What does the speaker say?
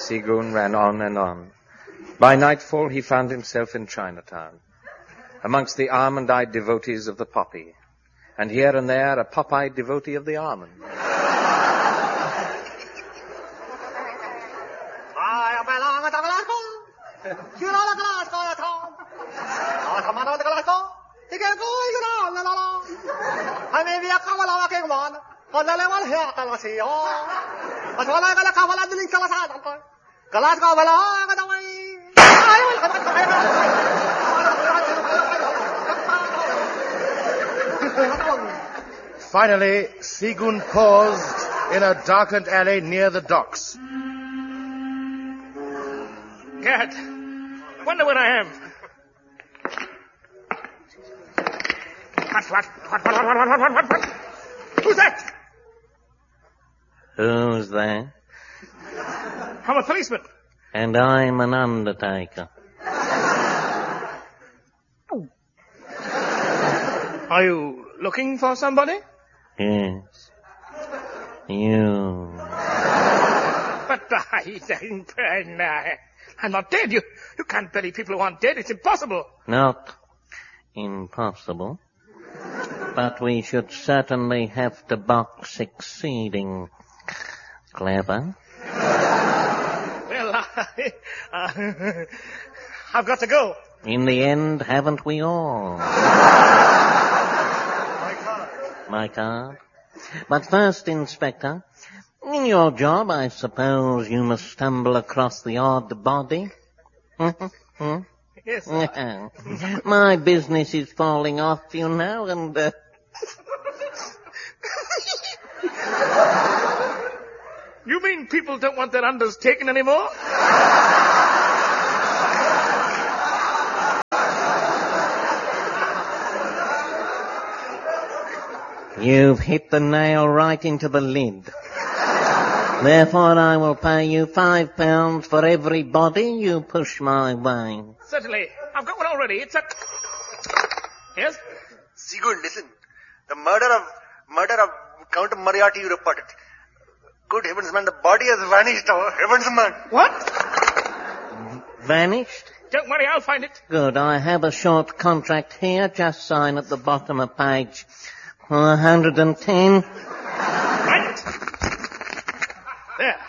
Seagoon ran on and on. By nightfall, he found himself in Chinatown, amongst the almond-eyed devotees of the poppy, and here and there a pop-eyed devotee of the almond. Finally, Seagoon paused in a darkened alley near the docks. Gad, wonder where I am. What? Who's that? Who's that? I'm a policeman. And I'm an undertaker. Are you looking for somebody? Yes. You. But I'm not dead. You can't bury people who aren't dead. It's impossible. Not impossible. But we should certainly have the box succeeding. Clever? Well, I've got to go. In the end, haven't we all? My card. But first, Inspector, in your job, I suppose you must stumble across the odd body? Yes, sir. My business is falling off, you know, and... You mean people don't want their unders taken anymore? You've hit the nail right into the lid. Therefore, I will pay you £5 for every body you push my way. Certainly. I've got one already. It's a... Yes? Seagoon, listen. The murder of Count Moriarty you reported. Good heavens, man, the body has vanished. Oh, heavens, man. What? Vanished? Don't worry, I'll find it. Good. I have a short contract here. Just sign at the bottom of page 110. Right. There.